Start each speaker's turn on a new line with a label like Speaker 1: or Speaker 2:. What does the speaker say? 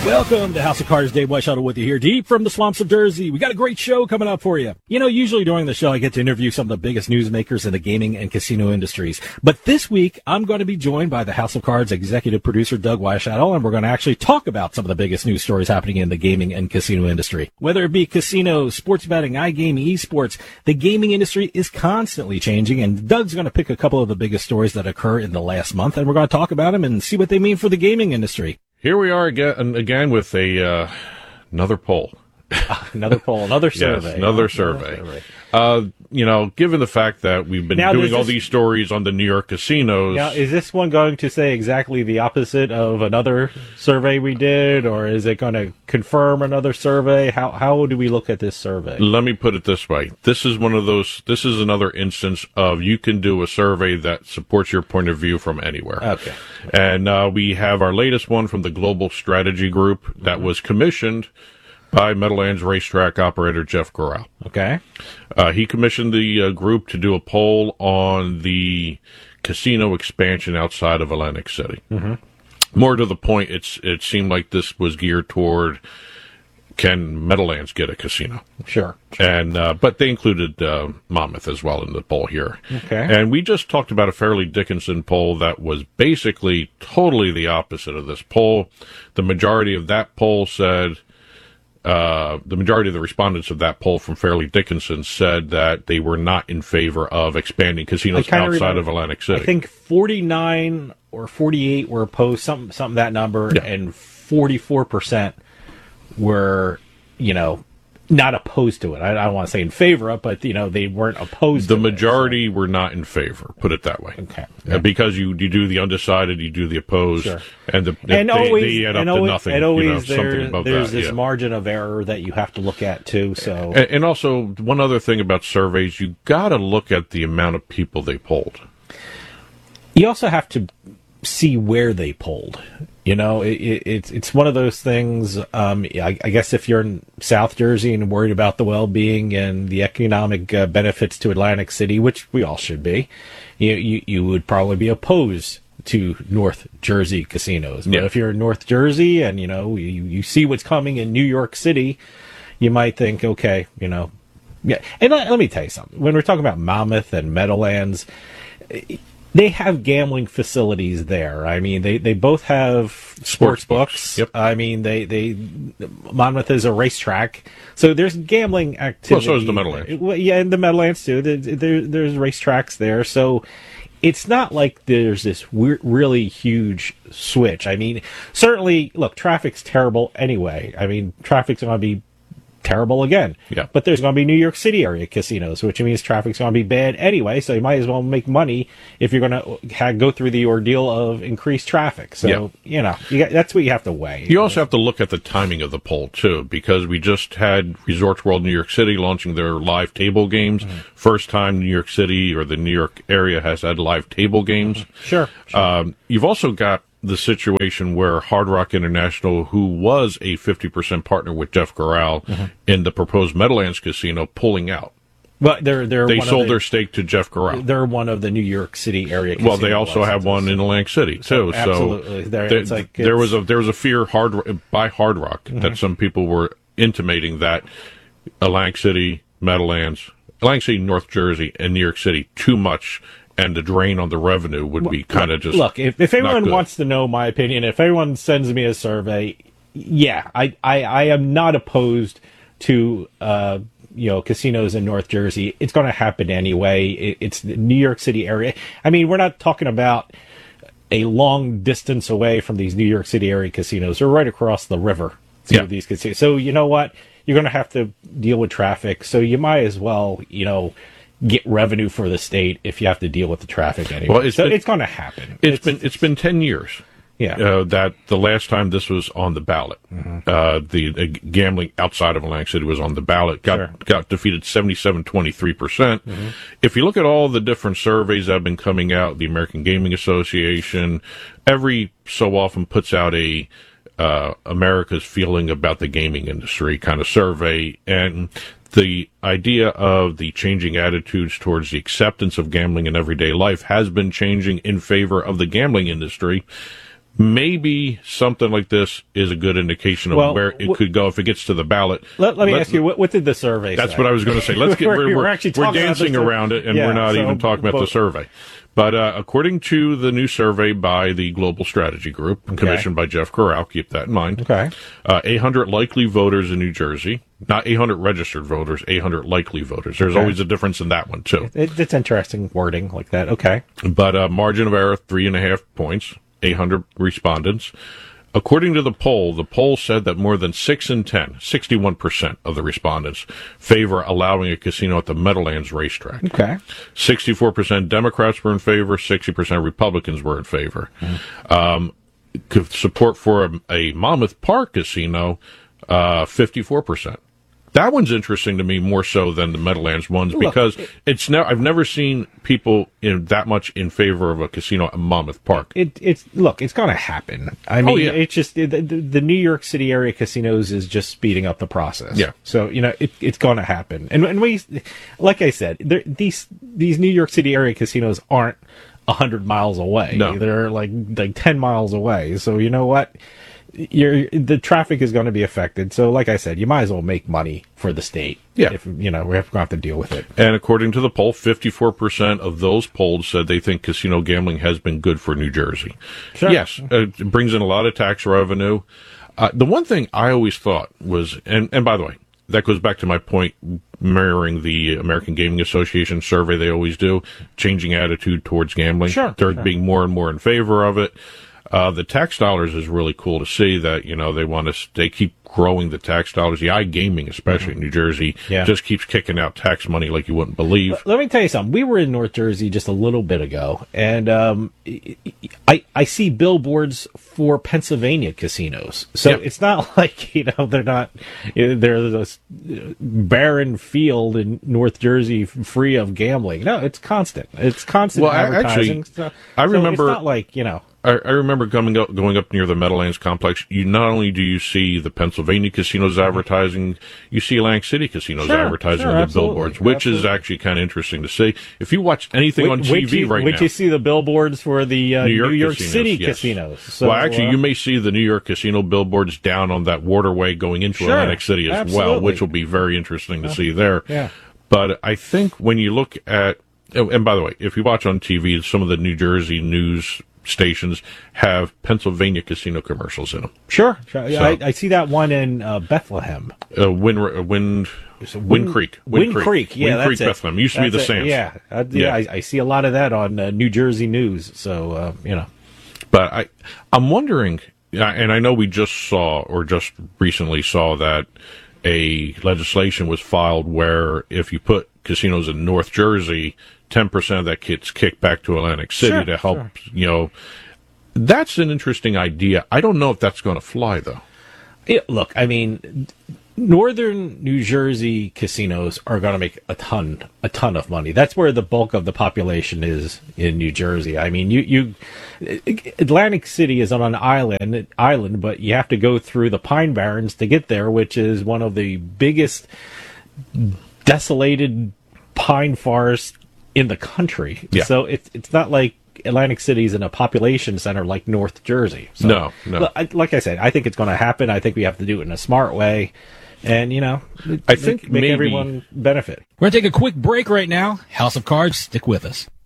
Speaker 1: Welcome to House of Cards. Dave Weishuttle with you here, deep from the swamps of Jersey. We got a great show coming up for you. You know, usually during the show, I get to interview some of the biggest newsmakers in the gaming and casino industries. But this week, I'm going to be joined by the House of Cards executive producer, Doug Weishuttle, and we're going to actually talk about some of the biggest news stories happening in the gaming and casino industry. Whether it be casino, sports betting, iGaming, esports, the gaming industry is constantly changing, and Doug's going to pick a couple of the biggest stories that occur in the last month, and we're going to talk about them and see what they mean for the gaming industry.
Speaker 2: Here we are again with another poll.
Speaker 1: Another poll, another survey.
Speaker 2: Yes, another survey. Given the fact that we've been doing all these stories on the New York casinos.
Speaker 1: Now, is this one going to say exactly the opposite of another survey we did, or is it going to confirm another survey? How do we look at this survey?
Speaker 2: Let me put it this way. This is another instance of you can do a survey that supports your point of view from anywhere.
Speaker 1: Okay.
Speaker 2: And we have our latest one from the Global Strategy Group that was commissioned by Meadowlands racetrack operator Jeff Gural.
Speaker 1: Okay.
Speaker 2: He commissioned the group to do a poll on the casino expansion outside of Atlantic City. Mm-hmm. More to the point, it seemed like this was geared toward, can Meadowlands get a casino?
Speaker 1: Sure.
Speaker 2: And but they included Monmouth as well in the poll here.
Speaker 1: Okay.
Speaker 2: And we just talked about a Fairleigh Dickinson poll that was basically totally the opposite of this poll. The majority of that poll said... the majority of the respondents of that poll from Fairleigh Dickinson said that they were not in favor of expanding casinos outside of Atlantic City.
Speaker 1: I think 49 or 48 were opposed, something that number, yeah. And 44% were, not opposed to it. I don't want to say in favor of, but they weren't opposed.
Speaker 2: The majority were not in favor. Put it that way.
Speaker 1: Okay. Yeah.
Speaker 2: Because you do the undecided, you do the opposed,
Speaker 1: sure.
Speaker 2: And they add up to nothing.
Speaker 1: And always
Speaker 2: there's
Speaker 1: this margin of error that you have to look at too. So
Speaker 2: and also one other thing about surveys, you got to look at the amount of people they polled.
Speaker 1: You also have to see where they polled. It's one of those things. I guess if you're in South Jersey and worried about the well-being and the economic benefits to Atlantic City, which we all should be, you would probably be opposed to North Jersey casinos. But if you're in North Jersey and you see what's coming in New York City, you might think, okay, yeah. And let me tell you something. When we're talking about Monmouth and Meadowlands, they have gambling facilities there. I mean, they both have sports books.
Speaker 2: Yep.
Speaker 1: I mean, Monmouth is a racetrack, so there's gambling activity.
Speaker 2: Well, so is the Meadowlands.
Speaker 1: Well, yeah, and the Meadowlands too. There's racetracks there, so it's not like there's this really huge switch. I mean, certainly, look, traffic's terrible anyway. I mean, traffic's going to be terrible again.
Speaker 2: Yeah.
Speaker 1: But there's going to be New York City area casinos, which means traffic's going to be bad anyway, so you might as well make money if you're going to go through the ordeal of increased traffic. So, that's what you have to weigh.
Speaker 2: You also have to look at the timing of the poll, too, because we just had Resorts World New York City launching their live table games. Mm-hmm. First time New York City or the New York area has had live table games.
Speaker 1: Mm-hmm. Sure.
Speaker 2: You've also got the situation where Hard Rock International, who was a 50% partner with Jeff Gural in the proposed Meadowlands casino, pulling out.
Speaker 1: Well, they
Speaker 2: sold their stake to Jeff Gural.
Speaker 1: They're one of the New York City area casinos.
Speaker 2: Well, they also have one in Atlantic City too.
Speaker 1: Absolutely,
Speaker 2: there was a fear by Hard Rock that some people were intimating that Atlantic City, Meadowlands, Atlantic City, North Jersey, and New York City too much. And the drain on the revenue would be kind of just...
Speaker 1: Look, if anyone wants to know my opinion, if anyone sends me a survey, yeah, I am not opposed to casinos in North Jersey. It's going to happen anyway. It's the New York City area. I mean, we're not talking about a long distance away from these New York City area casinos. They're right across the river to these casinos. So you know what? You're going to have to deal with traffic. So you might as well, get revenue for the state if you have to deal with the traffic anyway. Well, it's going to happen.
Speaker 2: It's been 10 years.
Speaker 1: Yeah.
Speaker 2: That the last time this was on the ballot, the gambling outside of Atlantic City was on the ballot. Got defeated 77-23%. If you look at all the different surveys that have been coming out, the American Gaming Association, every so often puts out a America's feeling about the gaming industry kind of survey, and the idea of the changing attitudes towards the acceptance of gambling in everyday life has been changing in favor of the gambling industry. maybe something like this is a good indication of where it could go if it gets to the ballot.
Speaker 1: Let me ask you, what did the survey say?
Speaker 2: That's what I was going to say. Let's get we're dancing around it, and we're not even talking about the survey. But according to the new survey by the Global Strategy Group, commissioned by Jeff Corral, keep that in mind. 800 likely voters in New Jersey, not 800 registered voters, 800 likely voters. There's always a difference in that one, too.
Speaker 1: It's interesting wording like that. Okay.
Speaker 2: But margin of error, 3.5 points, 800 respondents. According to the poll said that more than 6 in 10, 61% of the respondents favor allowing a casino at the Meadowlands racetrack. 64% Democrats were in favor, 60% Republicans were in favor. Support for a Monmouth Park casino, 54%. That one's interesting to me more so than the Meadowlands ones because I've never seen people that much in favor of a casino at Monmouth Park.
Speaker 1: It's going to happen. I mean, it's just the New York City area casinos is just speeding up the process.
Speaker 2: Yeah.
Speaker 1: So it's going to happen. And we, like I said, these New York City area casinos aren't 100 miles away.
Speaker 2: No.
Speaker 1: They're like 10 miles away. So you know what? The traffic is going to be affected. So, like I said, you might as well make money for the state.
Speaker 2: Yeah.
Speaker 1: If, we have to have to deal with it.
Speaker 2: And according to the poll, 54% of those polled said they think casino gambling has been good for New Jersey.
Speaker 1: Sure.
Speaker 2: Yes, it brings in a lot of tax revenue. The one thing I always thought was, and by the way, that goes back to my point, mirroring the American Gaming Association survey they always do, changing attitude towards gambling.
Speaker 1: Sure.
Speaker 2: They're being more and more in favor of it. The tax dollars is really cool to see that, they keep growing the tax dollars. The iGaming, especially in New Jersey, just keeps kicking out tax money like you wouldn't believe.
Speaker 1: Let me tell you something. We were in North Jersey just a little bit ago, and I see billboards for Pennsylvania casinos. So it's not like, they're not, they're this barren field in North Jersey free of gambling. No, it's constant. It's constant advertising.
Speaker 2: Actually, I remember,
Speaker 1: it's not like,
Speaker 2: I remember going up near the Meadowlands complex. You not only do you see the Pennsylvania casinos advertising, you see Atlantic City casinos advertising on the billboards, which is actually kind of interesting to see. If you watch anything on TV right now,
Speaker 1: you see the billboards for the New York City casinos. So,
Speaker 2: well, actually, you may see the New York casino billboards down on that waterway going into Atlantic City as well, which will be very interesting to see there.
Speaker 1: Yeah.
Speaker 2: But I think when you look at, and by the way, if you watch on TV, some of the New Jersey news stations have Pennsylvania casino commercials in them.
Speaker 1: Sure. So, I see that one in Bethlehem.
Speaker 2: Wind Creek.
Speaker 1: Wind Creek, yeah,
Speaker 2: Wind Creek, Bethlehem. Used to be the Sands.
Speaker 1: Yeah. I see a lot of that on New Jersey news. So,
Speaker 2: But I'm wondering, and I know we just recently saw that a legislation was filed where if you put casinos in North Jersey, 10% of that gets kicked back to Atlantic City to help, That's an interesting idea. I don't know if that's going to fly, though.
Speaker 1: Yeah, look, I mean, northern New Jersey casinos are going to make a ton of money. That's where the bulk of the population is in New Jersey. I mean, Atlantic City is on an island, but you have to go through the Pine Barrens to get there, which is one of the biggest desolated pine forests in the country.
Speaker 2: Yeah.
Speaker 1: So it's not like Atlantic City is in a population center like North Jersey. So,
Speaker 2: no.
Speaker 1: Like I said, I think it's going to happen. I think we have to do it in a smart way. And,
Speaker 2: I think
Speaker 1: make everyone benefit.
Speaker 3: We're going to take a quick break right now. House of Cards, stick with us.